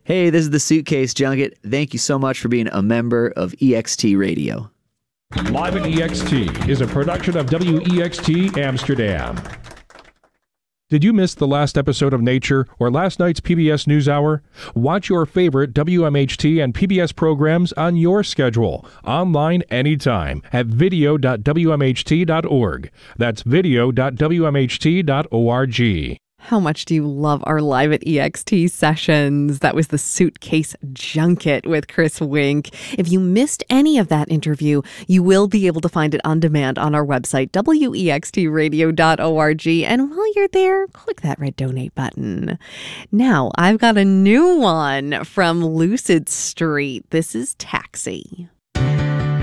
Hey, this is the Suitcase Junket. Thank you so much for being a member of EXT Radio. Live at EXT is a production of WEXT Amsterdam. Did you miss the last episode of Nature or last night's PBS NewsHour? Watch your favorite WMHT and PBS programs on your schedule, online anytime at video.wmht.org. That's video.wmht.org. How much do you love our Live at EXT sessions? That was the Suitcase Junket with Chris Wink. If you missed any of that interview, you will be able to find it on demand on our website, wextradio.org. And while you're there, click that red donate button. Now, I've got a new one from Lucid Street. This is Taxi.